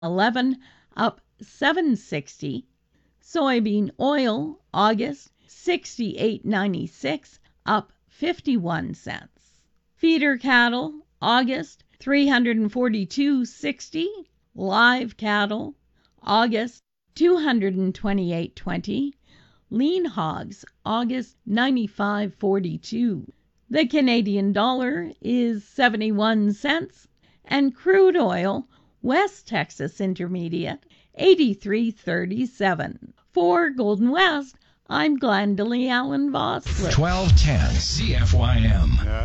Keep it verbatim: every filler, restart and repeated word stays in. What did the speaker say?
eleven, up seven sixty. Soybean oil, August, sixty-eight ninety-six, up fifty-one cents. Feeder cattle, August, three hundred forty-two sixty. Live cattle, August, two hundred twenty-eight twenty. Lean hogs, August, ninety-five forty-two. The Canadian dollar is seventy-one cents, and crude oil, West Texas Intermediate, eighty-three thirty-seven. For Golden West, I'm Glendalee Allen Vossler. twelve ten C F Y M.